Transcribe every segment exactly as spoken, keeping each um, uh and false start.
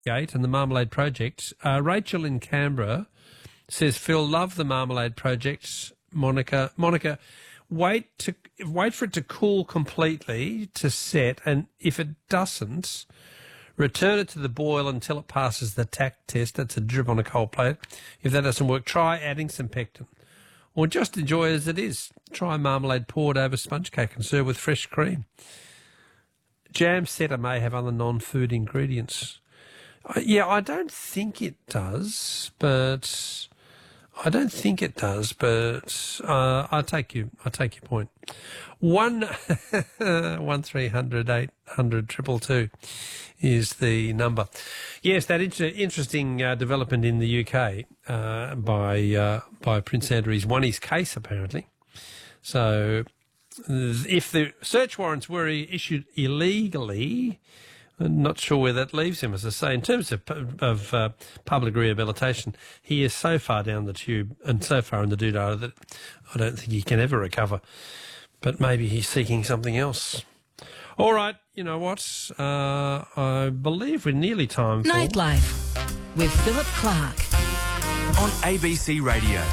Gate and the Marmalade Project. Uh, Rachel in Canberra says, Phil, love the Marmalade Project. Monica, Monica, wait to wait for it to cool completely to set, and if it doesn't, return it to the boil until it passes the tack test. That's a drip on a cold plate. If that doesn't work, try adding some pectin. Or just enjoy it as it is. Try marmalade poured over sponge cake and serve with fresh cream. Jam setter may have other non-food ingredients. Uh, yeah, I don't think it does, but I don't think it does, but uh, I take you. I take your point. One one three hundred eight hundred triple two is the number. Yes, that inter- interesting uh, development in the U K uh, by uh, by Prince Andrew. He's won his case apparently. So, if the search warrants were issued illegally, I'm not sure where that leaves him. As I say, in terms of of uh, public rehabilitation, he is so far down the tube and so far in the doodah that I don't think he can ever recover. But maybe he's seeking something else. All right, you know what? Uh, I believe we're nearly time for Nightlife with Philip Clark on A B C Radio.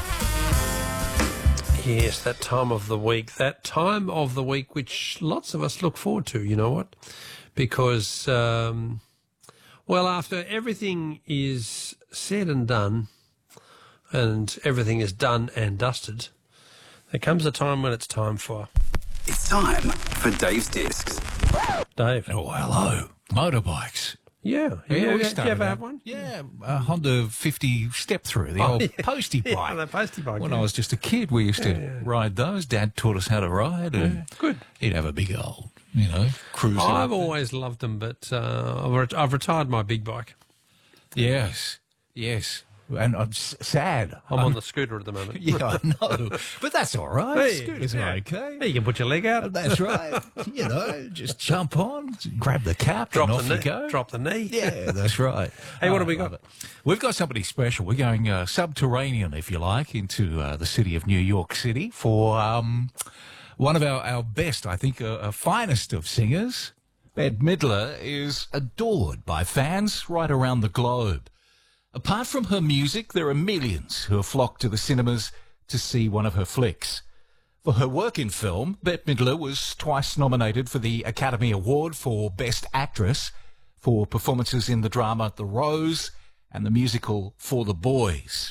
Yes, that time of the week. That time of the week which lots of us look forward to, you know what? Because, um, well, after everything is said and done and everything is done and dusted, there comes a time when it's time for... It's time for Dave's Discs. Dave. Oh, hello. Motorbikes. Yeah. Yeah, yeah, we yeah. started Did you ever out- have one? Yeah, a Honda fifty step through, the Oh, old yeah. postie bike. Yeah, the postie bike. When yeah. I was just a kid, we used to Yeah, yeah. ride those. Dad taught us how to ride, and Good. he'd have a big old, you know, cruiser. I've always loved them, but uh, I've, ret- I've retired my big bike. Yes, yes. And I'm s- sad. I'm on the scooter at the moment. Yeah, I know. But that's all right. Hey, Scooters yeah. are okay. Hey, you can put your leg out. That's right. You know, just jump on, grab the cap, Drop and the off knee. you go. Drop the knee. Yeah, that's right. Hey, what I have we love got? it. We've got somebody special. We're going uh, subterranean, if you like, into uh, the city of New York City for um, one of our, our best, I think, uh, uh, finest of singers. Bette Midler is adored by fans right around the globe. Apart from her music, there are millions who have flocked to the cinemas to see one of her flicks. For her work in film, Bette Midler was twice nominated for the Academy Award for Best Actress for performances in the drama The Rose and the musical For the Boys.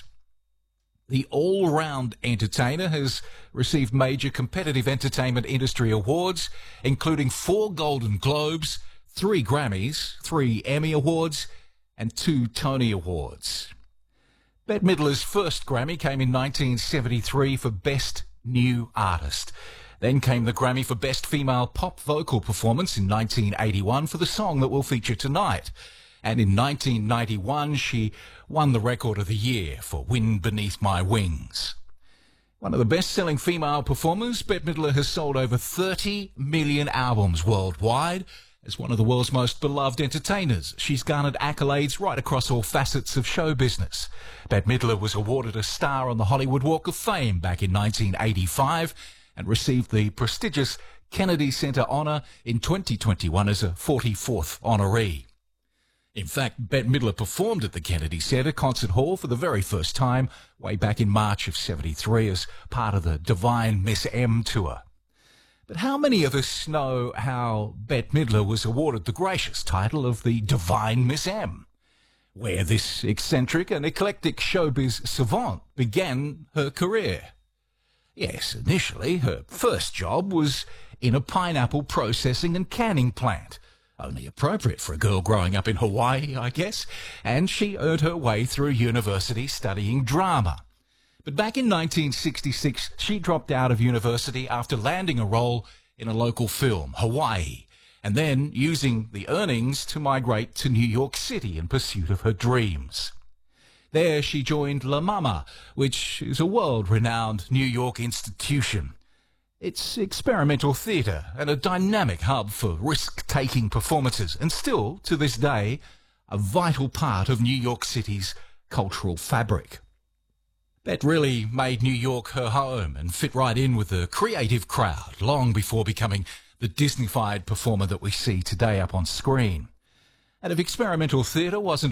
The all-round entertainer has received major competitive entertainment industry awards, including four Golden Globes, three Grammys, three Emmy Awards, and two Tony Awards. Bette Midler's first Grammy came in nineteen seventy-three for Best New Artist. Then came the Grammy for Best Female Pop Vocal Performance in nineteen eighty-one for the song that we'll feature tonight. And in nineteen ninety-one, she won the Record of the Year for Wind Beneath My Wings. One of the best-selling female performers, Bette Midler has sold over thirty million albums worldwide. As one of the world's most beloved entertainers, she's garnered accolades right across all facets of show business. Bette Midler was awarded a star on the Hollywood Walk of Fame back in nineteen eighty-five and received the prestigious Kennedy Center honor in twenty twenty-one as a forty-fourth honoree. In fact, Bette Midler performed at the Kennedy Center Concert Hall for the very first time way back in March of seventy-three as part of the Divine Miss M tour. But how many of us know how Bette Midler was awarded the gracious title of the Divine Miss M, where this eccentric and eclectic showbiz savant began her career? Yes, initially her first job was in a pineapple processing and canning plant, only appropriate for a girl growing up in Hawaii, I guess, and she earned her way through university studying drama. But back in nineteen sixty-six, she dropped out of university after landing a role in a local film, Hawaii, and then using the earnings to migrate to New York City in pursuit of her dreams. There she joined La Mama, which is a world-renowned New York institution. It's experimental theatre and a dynamic hub for risk-taking performances, and still, to this day, a vital part of New York City's cultural fabric. Bette really made New York her home and fit right in with the creative crowd long before becoming the Disney-fied performer that we see today up on screen. And if experimental theatre wasn't